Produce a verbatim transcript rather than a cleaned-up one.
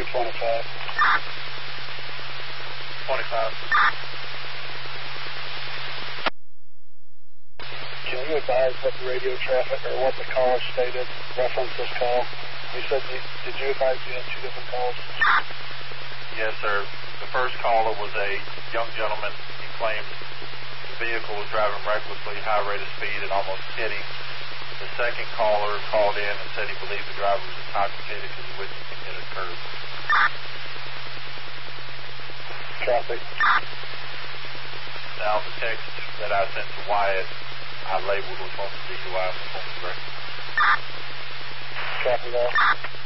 two twenty-five. twenty-five. Can you advise what the radio traffic or what the caller stated reference this call? You said, you, did you advise you had two different calls? Yes, sir. The first caller was a young gentleman. He claimed the vehicle was driving recklessly, high rate of speed, and almost hit him. The second caller called in and said he believed the driver was intoxicated because he witnessed him hit a curb. Traffic. Now, the text that I sent to Wyatt, I labeled which one was D U I and which one was record. Traffic off.